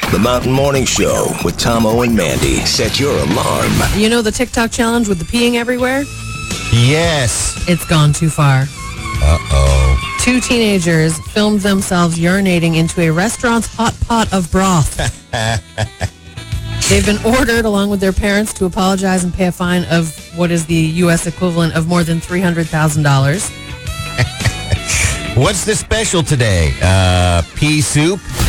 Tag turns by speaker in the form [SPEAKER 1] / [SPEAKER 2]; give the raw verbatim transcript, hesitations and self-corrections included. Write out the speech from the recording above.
[SPEAKER 1] The Mountain Morning Show with Tomo and Mandy. Set your alarm.
[SPEAKER 2] You know the TikTok challenge with the peeing everywhere?
[SPEAKER 3] Yes.
[SPEAKER 2] It's gone too far.
[SPEAKER 3] Uh-oh.
[SPEAKER 2] Two teenagers filmed themselves urinating into a restaurant's hot pot of broth. They've been ordered, along with their parents, to apologize and pay a fine of what is the U S equivalent of more than three hundred thousand dollars.
[SPEAKER 3] What's the special today? Uh, pea soup?